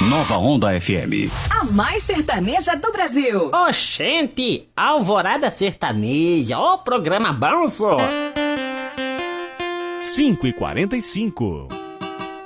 Nova Onda FM. A mais sertaneja do Brasil. Oxente, Alvorada Sertaneja, ó programa bom, só. 5h45.